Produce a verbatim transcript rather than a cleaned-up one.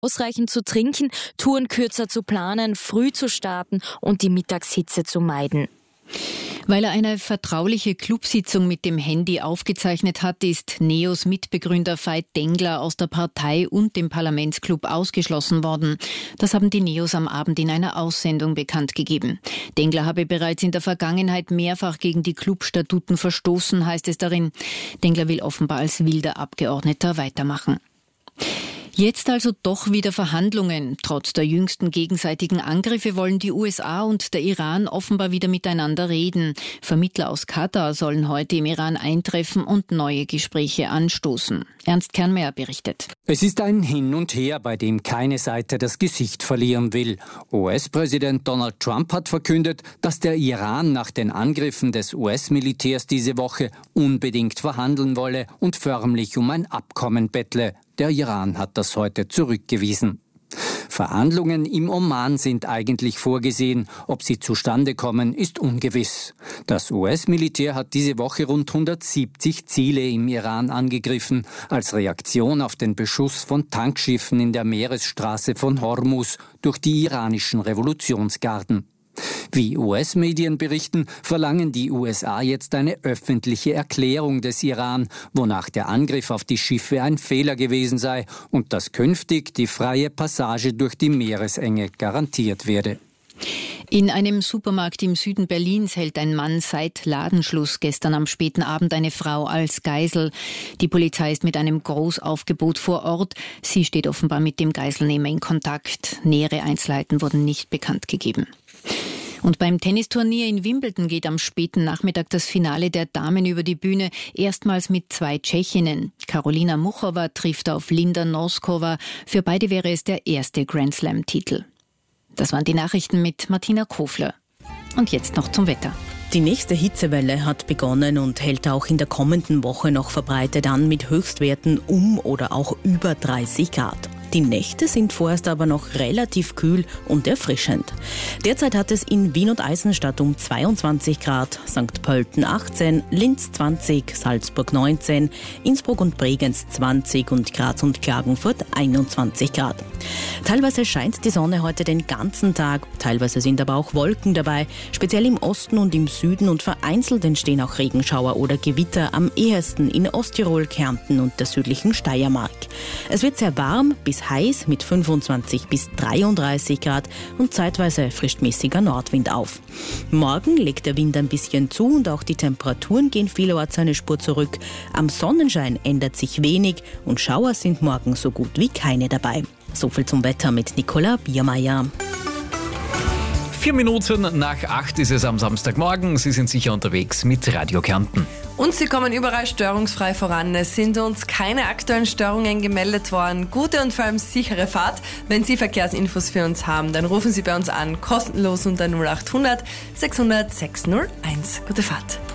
Ausreichend zu trinken, Touren kürzer zu planen, früh zu starten und die Mittagshitze zu meiden. Weil er eine vertrauliche Clubsitzung mit dem Handy aufgezeichnet hat, ist Neos Mitbegründer Veit Dengler aus der Partei und dem Parlamentsclub ausgeschlossen worden. Das haben die Neos am Abend in einer Aussendung bekannt gegeben. Dengler habe bereits in der Vergangenheit mehrfach gegen die Clubstatuten verstoßen, heißt es darin. Dengler will offenbar als wilder Abgeordneter weitermachen. Jetzt also doch wieder Verhandlungen. Trotz der jüngsten gegenseitigen Angriffe wollen die U S A und der Iran offenbar wieder miteinander reden. Vermittler aus Katar sollen heute im Iran eintreffen und neue Gespräche anstoßen. Ernst Kernmeyer berichtet. Es ist ein Hin und Her, bei dem keine Seite das Gesicht verlieren will. U S-Präsident Donald Trump hat verkündet, dass der Iran nach den Angriffen des U S-Militärs diese Woche unbedingt verhandeln wolle und förmlich um ein Abkommen bettle. Der Iran hat das heute zurückgewiesen. Verhandlungen im Oman sind eigentlich vorgesehen. Ob sie zustande kommen, ist ungewiss. Das U S-Militär hat diese Woche rund hundertsiebzig Ziele im Iran angegriffen, als Reaktion auf den Beschuss von Tankschiffen in der Meeresstraße von Hormuz durch die iranischen Revolutionsgarden. Wie U S-Medien berichten, verlangen die U S A jetzt eine öffentliche Erklärung des Iran, wonach der Angriff auf die Schiffe ein Fehler gewesen sei und dass künftig die freie Passage durch die Meeresenge garantiert werde. In einem Supermarkt im Süden Berlins hält ein Mann seit Ladenschluss gestern am späten Abend eine Frau als Geisel. Die Polizei ist mit einem Großaufgebot vor Ort. Sie steht offenbar mit dem Geiselnehmer in Kontakt. Nähere Einzelheiten wurden nicht bekannt gegeben. Und beim Tennisturnier in Wimbledon geht am späten Nachmittag das Finale der Damen über die Bühne, erstmals mit zwei Tschechinnen. Karolina Muchova trifft auf Linda Noskova. Für beide wäre es der erste Grand-Slam-Titel. Das waren die Nachrichten mit Martina Kofler. Und jetzt noch zum Wetter. Die nächste Hitzewelle hat begonnen und hält auch in der kommenden Woche noch verbreitet an mit Höchstwerten um oder auch über dreißig Grad. Die Nächte sind vorerst aber noch relativ kühl und erfrischend. Derzeit hat es in Wien und Eisenstadt um zweiundzwanzig Grad, Sankt Pölten achtzehn, Linz zwanzig, Salzburg neunzehn, Innsbruck und Bregenz zwanzig und Graz und Klagenfurt einundzwanzig Grad. Teilweise scheint die Sonne heute den ganzen Tag, teilweise sind aber auch Wolken dabei, speziell im Osten und im Süden und vereinzelt entstehen auch Regenschauer oder Gewitter am ehesten in Osttirol, Kärnten und der südlichen Steiermark. Es wird sehr warm bis heiß mit fünfundzwanzig bis dreiunddreißig Grad und zeitweise frischt mäßiger Nordwind auf. Morgen legt der Wind ein bisschen zu und auch die Temperaturen gehen vielerorts eine Spur zurück. Am Sonnenschein ändert sich wenig und Schauer sind morgen so gut wie keine dabei. So viel zum Wetter mit Nicola Biermeier. Vier Minuten nach acht ist es am Samstagmorgen. Sie sind sicher unterwegs mit Radio Kärnten. Und Sie kommen überall störungsfrei voran. Es sind uns keine aktuellen Störungen gemeldet worden. Gute und vor allem sichere Fahrt. Wenn Sie Verkehrsinfos für uns haben, dann rufen Sie bei uns an. Kostenlos unter null acht hundert sechshundert sechshunderteins. Gute Fahrt.